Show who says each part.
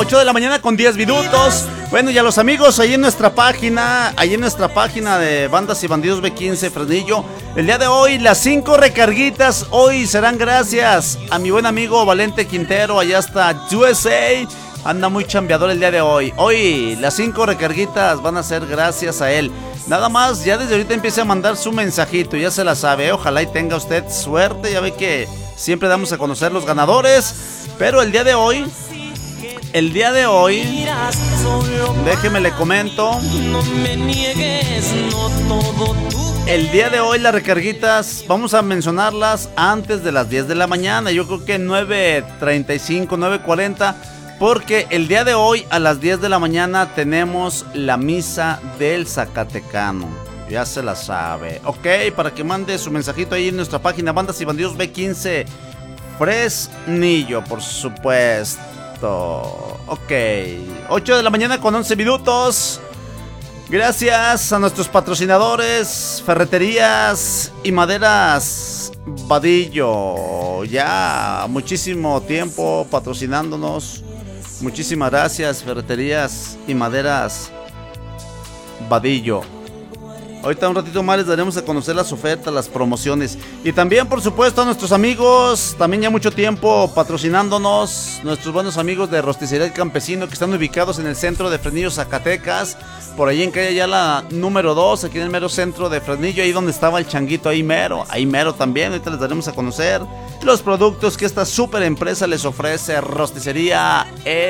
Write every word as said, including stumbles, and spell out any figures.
Speaker 1: ocho de la mañana con diez minutos. Bueno, y a los amigos ahí en nuestra página, ahí en nuestra página de Bandas y Bandidos B quince Fresnillo, el día de hoy las cinco recarguitas hoy serán gracias a mi buen amigo Valente Quintero, allá hasta U S A. Anda muy chambeador el día de hoy. Hoy las cinco recarguitas van a ser gracias a él. Nada más, ya desde ahorita empiece a mandar su mensajito, ya se la sabe. Ojalá y tenga usted suerte. Ya ve que siempre damos a conocer los ganadores. Pero el día de hoy, el día de hoy, déjeme le comento. El día de hoy las recarguitas vamos a mencionarlas antes de las diez de la mañana. Yo creo que nueve treinta y cinco, nueve cuarenta. Porque el día de hoy a las diez de la mañana tenemos la misa del Zacatecano. Ya se la sabe. Ok, para que mande su mensajito ahí en nuestra página Bandas y Bandidos B quince Fresnillo, por supuesto. Ok, ocho de la mañana con once minutos. Gracias a nuestros patrocinadores, Ferreterías y Maderas Vadillo. Ya muchísimo tiempo patrocinándonos. Muchísimas gracias, Ferreterías y Maderas Vadillo. Ahorita un ratito más les daremos a conocer las ofertas, las promociones. Y también, por supuesto, a nuestros amigos, también ya mucho tiempo patrocinándonos, nuestros buenos amigos de Rosticería El Campesino, que están ubicados en el centro de Fresnillo, Zacatecas. Por ahí en calle Ayala número dos, aquí en el mero centro de Fresnillo, ahí donde estaba el changuito, ahí mero, ahí mero también. Ahorita les daremos a conocer los productos que esta super empresa les ofrece. Rosticería El